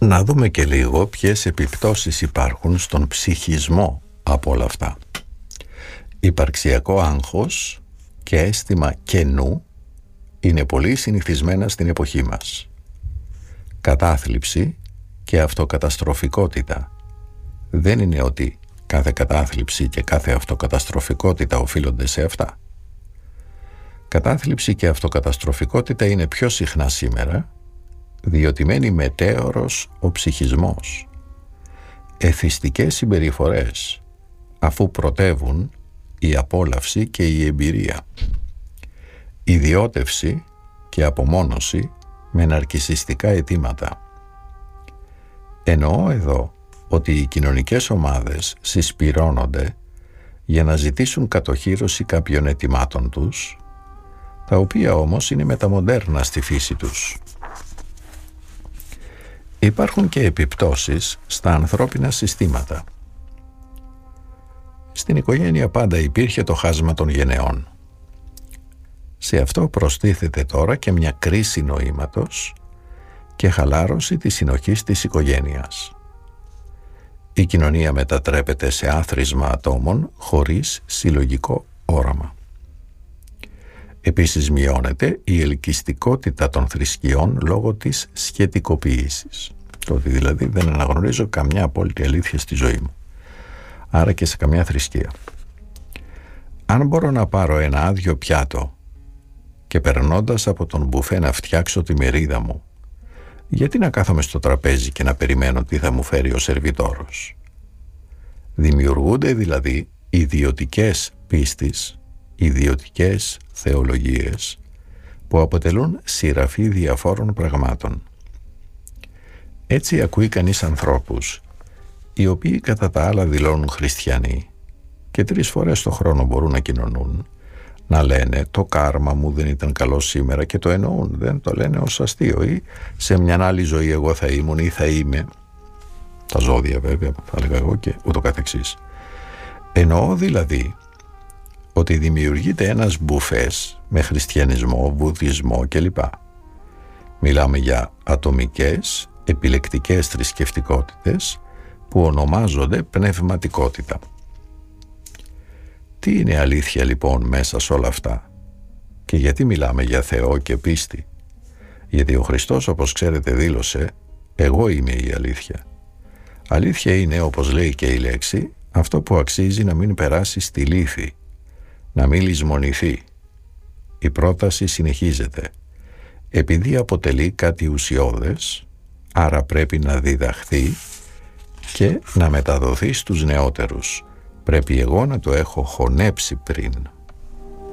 Να δούμε και λίγο ποιες επιπτώσεις υπάρχουν στον ψυχισμό από όλα αυτά. Υπαρξιακό άγχος και αίσθημα κενού είναι πολύ συνηθισμένα στην εποχή μας. Κατάθλιψη και αυτοκαταστροφικότητα. Δεν είναι ότι κάθε κατάθλιψη και κάθε αυτοκαταστροφικότητα οφείλονται σε αυτά. Κατάθλιψη και αυτοκαταστροφικότητα είναι πιο συχνά σήμερα, διότι μένει μετέωρος ο ψυχισμός. Εθιστικές συμπεριφορές, αφού πρωτεύουν η απόλαυση και η εμπειρία. Ιδιώτευση και απομόνωση με ναρκισσιστικά αιτήματα. Εννοώ εδώ ότι οι κοινωνικές ομάδες συσπυρώνονται για να ζητήσουν κατοχύρωση κάποιων αιτημάτων τους, τα οποία όμως είναι μεταμοντέρνα στη φύση τους. Υπάρχουν και επιπτώσεις στα ανθρώπινα συστήματα. Στην οικογένεια πάντα υπήρχε το χάσμα των γενεών. Σε αυτό προστίθεται τώρα και μια κρίση νοήματος και χαλάρωση της συνοχής της οικογένειας. Η κοινωνία μετατρέπεται σε άθροισμα ατόμων χωρίς συλλογικό όραμα. Επίσης μειώνεται η ελκυστικότητα των θρησκειών λόγω της σχετικοποίησης. Το ότι δηλαδή δεν αναγνωρίζω καμιά απόλυτη αλήθεια στη ζωή μου. Άρα και σε καμιά θρησκεία. Αν μπορώ να πάρω ένα άδειο πιάτο και περνώντας από τον μπουφέ να φτιάξω τη μερίδα μου, γιατί να κάθομαι στο τραπέζι και να περιμένω τι θα μου φέρει ο σερβιτόρος? Δημιουργούνται δηλαδή ιδιωτικές πίστεις, ιδιωτικές θεολογίες που αποτελούν σειραφή διαφόρων πραγμάτων. Έτσι ακούει κανείς ανθρώπους οι οποίοι κατά τα άλλα δηλώνουν χριστιανοί και 3 φορές το χρόνο μπορούν να κοινωνούν, να λένε το κάρμα μου δεν ήταν καλό σήμερα και το εννοούν, δεν το λένε ως αστείο, ή σε μια άλλη ζωή εγώ θα ήμουν ή θα είμαι, τα ζώδια βέβαια θα έλεγα εγώ και ούτω καθεξής. Εννοώ δηλαδή ότι δημιουργείται ένας μπουφές με χριστιανισμό, βουδισμό κλπ. Μιλάμε για ατομικές, επιλεκτικές θρησκευτικότητες που ονομάζονται πνευματικότητα. Τι είναι αλήθεια λοιπόν μέσα σε όλα αυτά? Και γιατί μιλάμε για Θεό και πίστη? Γιατί ο Χριστός, όπως ξέρετε, δήλωσε «Εγώ είμαι η αλήθεια». Αλήθεια είναι, όπως λέει και η λέξη, αυτό που αξίζει να μην περάσει στη λύθη, να μην λησμονηθεί. Η πρόταση συνεχίζεται. Επειδή αποτελεί κάτι ουσιώδες, άρα πρέπει να διδαχθεί και να μεταδοθεί στους νεότερους. Πρέπει εγώ να το έχω χωνέψει πριν.